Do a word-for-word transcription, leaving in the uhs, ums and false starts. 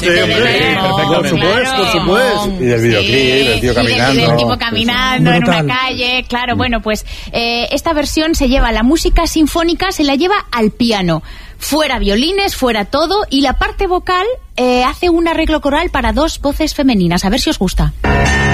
Sí, hombre, por supuesto, por supuesto. Y el videoclip, sí, el tío caminando. Y el tipo caminando sí, sí. en una calle, claro. Bueno, pues eh, esta versión se lleva la música sinfónica, se la lleva al piano. Fuera violines, fuera todo, y la parte vocal eh, hace un arreglo coral para dos voces femeninas. A ver si os gusta.